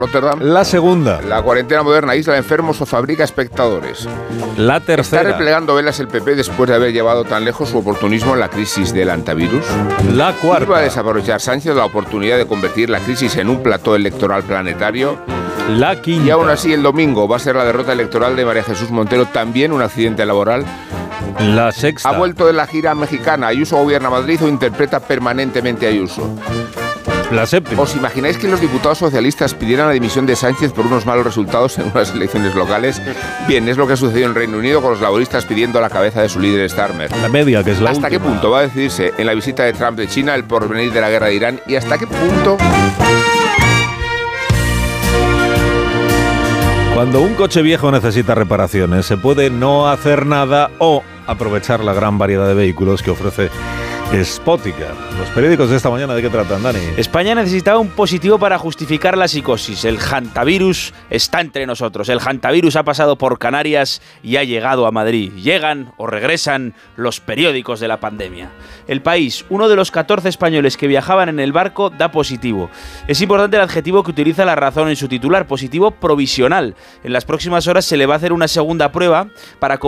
Rotterdam. La segunda. La cuarentena moderna aísla enfermos o fabrica espectadores. La tercera. ¿Está replegando velas el PP después de haber llevado tan lejos su oportunismo en la crisis del antivirus? La cuarta. ¿Iba a desaprovechar Sánchez la oportunidad de convertir la crisis en un plató electoral planetario? La quinta. Y aún así, el domingo va a ser la derrota electoral de María Jesús Montero, también un accidente laboral. La sexta. ¿Ha vuelto de la gira mexicana? ¿Ayuso gobierna Madrid o interpreta permanentemente a Ayuso? La séptima. ¿Os imagináis que los diputados socialistas pidieran la dimisión de Sánchez por unos malos resultados en unas elecciones locales? Bien, es lo que ha sucedido en Reino Unido con los laboristas pidiendo la cabeza de su líder Starmer. La media, que es la ¿Hasta última. qué punto va a decidirse en la visita de Trump de China el porvenir de la guerra de Irán? ¿Y hasta qué punto? Cuando un coche viejo necesita reparaciones, se puede no hacer nada o aprovechar la gran variedad de vehículos que ofrece Spoticar. Los periódicos de esta mañana, ¿de qué tratan, Dani? España necesitaba un positivo para justificar la psicosis. El hantavirus está entre nosotros. El hantavirus ha pasado por Canarias y ha llegado a Madrid. Llegan o regresan los periódicos de la pandemia. El País, uno de los 14 españoles que viajaban en el barco, da positivo. Es importante el adjetivo que utiliza La Razón en su titular, positivo provisional. En las próximas horas se le va a hacer una segunda prueba para